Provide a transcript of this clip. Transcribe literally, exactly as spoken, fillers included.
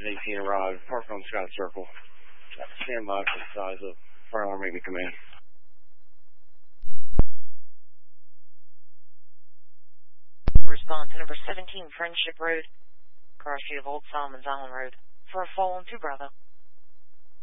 eighteen arrived, parked on Scott Circle. Stand by for the size of fire alarm Navy command. Respond to number seventeen Friendship Road, cross street of Old Solomon's Island Road, for a fall on two Bravo.